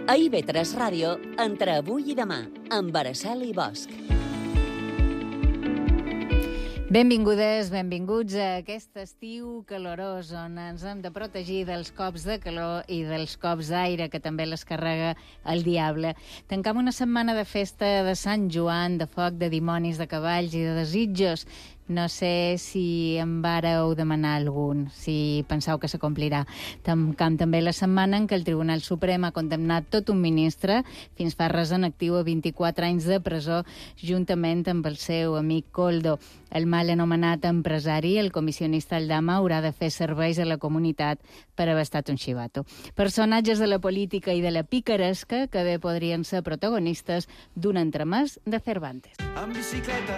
A IB3 Ràdio, entre avui i demà, amb Araceli Bosch. Benvingudes, benvinguts a aquest estiu calorós on ens hem de protegir dels cops de calor i dels cops d'aire que també les carrega el diable. Tancam una setmana de festa de Sant Joan, de foc, de dimonis, de cavalls i de desitjos. No sé si em vàreu demanar algun, si penseu que s'acomplirà. Tancam també la setmana en què el Tribunal Suprem ha condemnat tot un ministre fins fa res en actiu a 24 anys de presó juntament amb el seu amic Koldo. El mal anomenat empresari, el comissionista Aldama, haurà de fer serveis a la comunitat per haver estat un xivato. Personatges de la política i de la picaresca que bé podrien ser protagonistes d'un entremès de Cervantes. En bicicleta